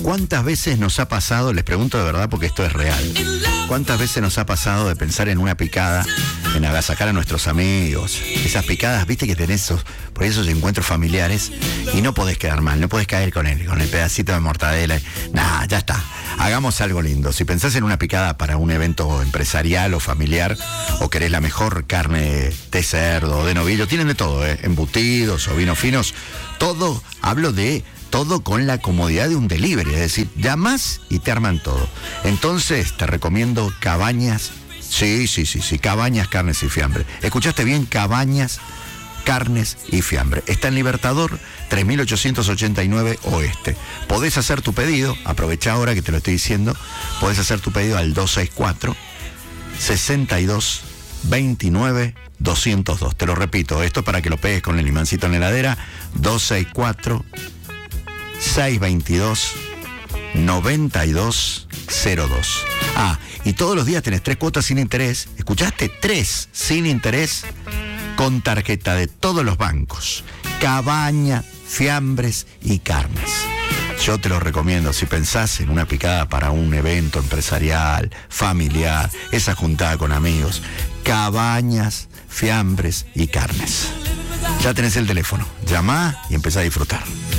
¿Cuántas veces nos ha pasado, les pregunto de verdad porque esto es real, cuántas veces nos ha pasado de pensar en una picada, en agasajar a nuestros amigos, esas picadas, viste que tenés por esos encuentros familiares y no podés quedar mal, no podés caer con el pedacito de mortadela, nada, ya está, hagamos algo lindo. Si pensás en una picada para un evento empresarial o familiar, o querés la mejor carne de cerdo o de novillo, tienen de todo, embutidos o vinos finos, todo, hablo de todo con la comodidad de un delivery, es decir, llamás y te arman todo. Entonces te recomiendo Cabañas, sí, Cabañas Carnes y Fiambre. ¿Escuchaste bien? Cabañas Carnes y Fiambre. Está en Libertador 3889 Oeste. Podés hacer tu pedido, aprovecha ahora que te lo estoy diciendo, podés hacer tu pedido al 264 62 29 202. Te lo repito, esto es para que lo pegues con el imancito en la heladera, 264 622 9202. Y todos los días tenés 3 cuotas sin interés. ¿Escuchaste? 3 sin interés con tarjeta de todos los bancos. Cabaña, Fiambres y Carnes. Yo te lo recomiendo si pensás en una picada para un evento empresarial, familiar, esa juntada con amigos. Cabañas, Fiambres y Carnes. Ya tenés el teléfono. Llamá y empezá a disfrutar.